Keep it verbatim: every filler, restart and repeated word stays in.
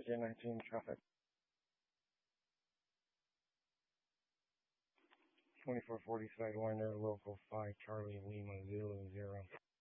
J nineteen traffic. twenty-four forty Sidewinder, local five Charlie Lima zero zero.